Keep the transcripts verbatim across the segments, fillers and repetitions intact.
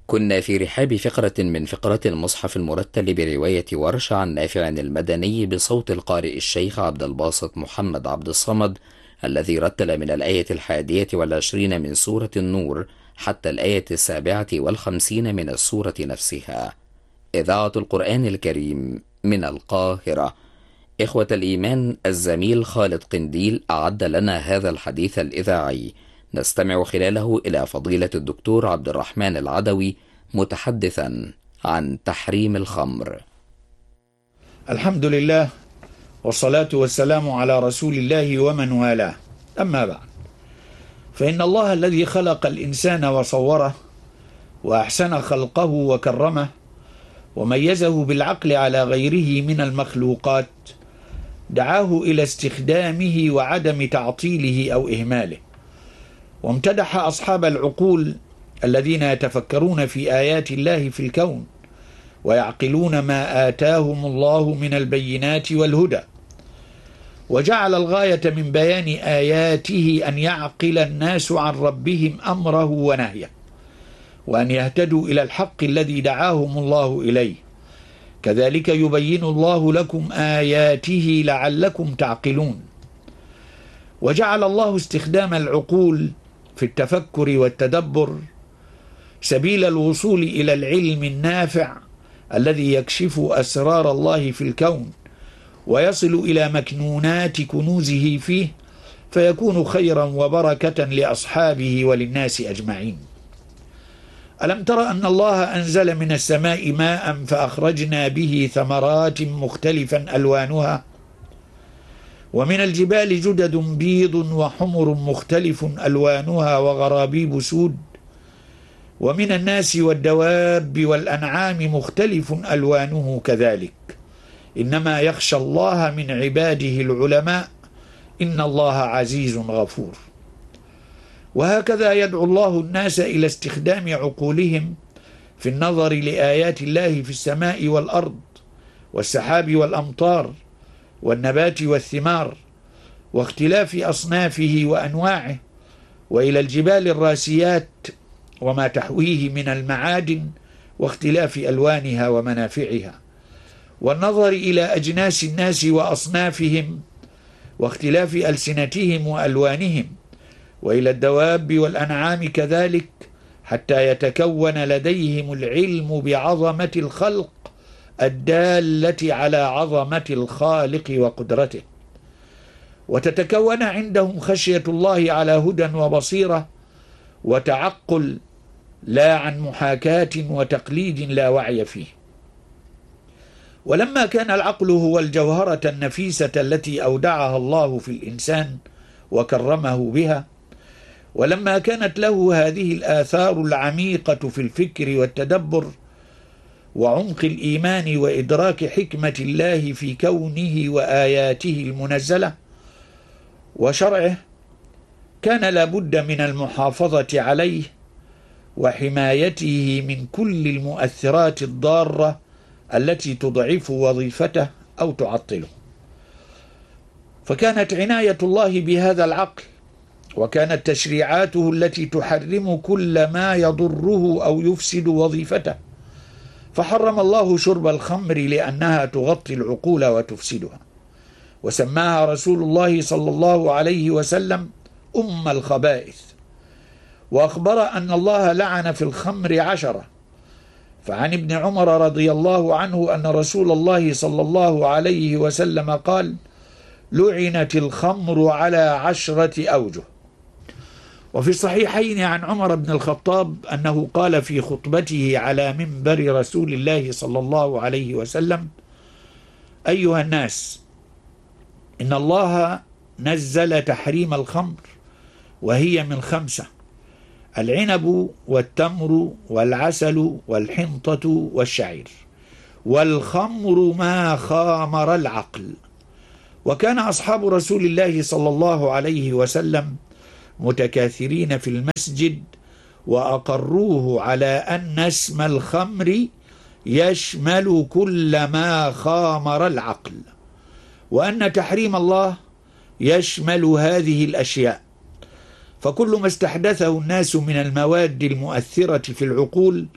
كنا في رحاب فقرة من فقرات المصحف المرتل برواية ورش عن نافع المدني بصوت القارئ الشيخ عبد الباسط محمد عبد الصمد، الذي رتل من الآية الحادية والعشرين من سورة النور حتى الآية السابعة والخمسين من السورة نفسها. إذاعة القرآن الكريم من القاهرة. إخوة الإيمان، الزميل خالد قنديل أعد لنا هذا الحديث الإذاعي، نستمع خلاله إلى فضيلة الدكتور عبد الرحمن العدوي متحدثا عن تحريم الخمر. الحمد لله والصلاة والسلام على رسول الله ومن والاه، أما بعد، فإن الله الذي خلق الإنسان وصوره وأحسن خلقه وكرمه وميزه بالعقل على غيره من المخلوقات دعاه إلى استخدامه وعدم تعطيله أو إهماله، وامتدح أصحاب العقول الذين يتفكرون في آيات الله في الكون ويعقلون ما آتاهم الله من البينات والهدى، وجعل الغاية من بيان آياته أن يعقل الناس عن ربهم أمره ونهيه، وأن يهتدوا إلى الحق الذي دعاهم الله إليه. كذلك يبين الله لكم آياته لعلكم تعقلون. وجعل الله استخدام العقول في التفكر والتدبر سبيل الوصول إلى العلم النافع الذي يكشف أسرار الله في الكون ويصل إلى مكنونات كنوزه فيه، فيكون خيرا وبركة لأصحابه وللناس أجمعين. ألم تر أن الله أنزل من السماء ماء فأخرجنا به ثمرات مختلفا ألوانها، ومن الجبال جدد بيض وحمر مختلف ألوانها وغرابيب سود، ومن الناس والدواب والأنعام مختلف ألوانه كذلك، إنما يخشى الله من عباده العلماء، إن الله عزيز غفور. وهكذا يدعو الله الناس إلى استخدام عقولهم في النظر لآيات الله في السماء والأرض والسحاب والأمطار والنبات والثمار واختلاف أصنافه وأنواعه، وإلى الجبال الراسيات وما تحويه من المعادن واختلاف ألوانها ومنافعها، والنظر إلى أجناس الناس وأصنافهم واختلاف ألسنتهم وألوانهم، وإلى الدواب والأنعام كذلك، حتى يتكون لديهم العلم بعظمة الخلق الدالة على عظمة الخالق وقدرته، وتتكون عندهم خشية الله على هدى وبصيرة وتعقل، لا عن محاكاة وتقليد لا وعي فيه. ولما كان العقل هو الجوهرة النفيسة التي أودعها الله في الإنسان وكرمه بها، ولما كانت له هذه الآثار العميقة في الفكر والتدبر وعمق الإيمان وإدراك حكمة الله في كونه وآياته المنزلة وشرعه، كان لابد من المحافظة عليه وحمايته من كل المؤثرات الضارة التي تضعف وظيفته أو تعطله. فكانت عناية الله بهذا العقل وكانت تشريعاته التي تحرم كل ما يضره أو يفسد وظيفته، فحرم الله شرب الخمر لأنها تغطي العقول وتفسدها، وسماها رسول الله صلى الله عليه وسلم أم الخبائث، وأخبر أن الله لعن في الخمر عشرة. فعن ابن عمر رضي الله عنه أن رسول الله صلى الله عليه وسلم قال: لعنت الخمر على عشرة أوجه. وفي الصحيحين عن عمر بن الخطاب أنه قال في خطبته على منبر رسول الله صلى الله عليه وسلم: أيها الناس، إن الله نزل تحريم الخمر، وهي من خمسة: العنب والتمر والعسل والحنطة والشعير، والخمر ما خامر العقل. وكان أصحاب رسول الله صلى الله عليه وسلم متكاثرين في المسجد، وأقروه على أن اسم الخمر يشمل كل ما خامر العقل، وأن تحريم الله يشمل هذه الأشياء. فكل ما استحدثه الناس من المواد المؤثرة في العقول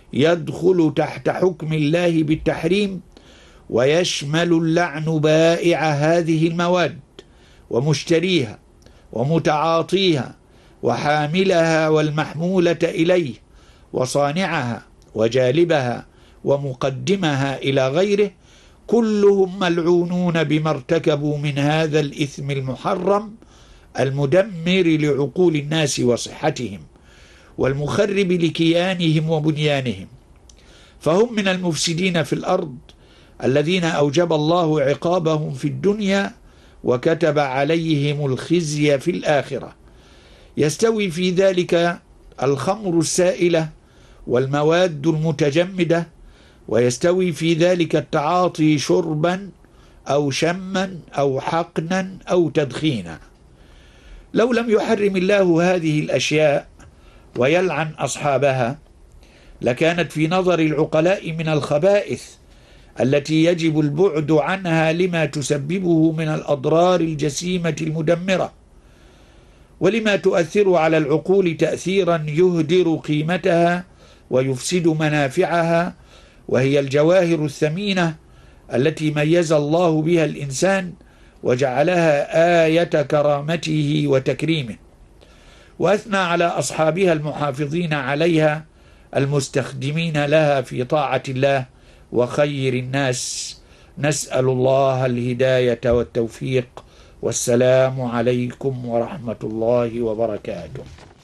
يدخل تحت حكم الله بالتحريم، ويشمل اللعن بائع هذه المواد ومشتريها ومتعاطيها وحاملها والمحمولة إليه وصانعها وجالبها ومقدمها إلى غيره، كلهم ملعونون بما ارتكبوا من هذا الإثم المحرم المدمر لعقول الناس وصحتهم والمخرب لكيانهم وبنيانهم، فهم من المفسدين في الأرض الذين أوجب الله عقابهم في الدنيا وكتب عليهم الخزي في الآخرة. يستوي في ذلك الخمر السائلة والمواد المتجمدة، ويستوي في ذلك التعاطي شربا أو شما أو حقنا أو تدخينا. لو لم يحرم الله هذه الأشياء ويلعن أصحابها لكانت في نظر العقلاء من الخبائث التي يجب البعد عنها لما تسببه من الأضرار الجسيمة المدمرة، ولما تؤثر على العقول تأثيرا يهدر قيمتها ويفسد منافعها، وهي الجواهر الثمينة التي ميز الله بها الإنسان وجعلها آية كرامته وتكريمه، وأثنى على أصحابها المحافظين عليها المستخدمين لها في طاعة الله وخير الناس. نسأل الله الهداية والتوفيق، والسلام عليكم ورحمة الله وبركاته.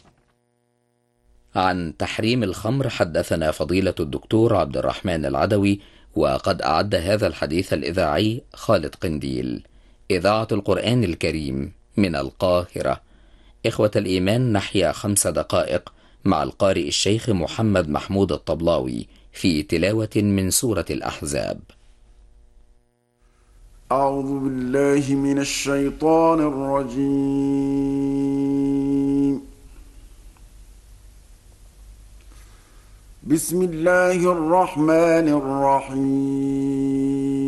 عن تحريم الخمر حدثنا فضيلة الدكتور عبد الرحمن العدوي، وقد أعد هذا الحديث الإذاعي خالد قنديل، إذاعة القرآن الكريم من القاهرة. إخوة الإيمان، نحيا خمس دقائق مع القارئ الشيخ محمد محمود الطبلاوي في تلاوة من سورة الأحزاب. أعوذ بالله من الشيطان الرجيم. بسم الله الرحمن الرحيم.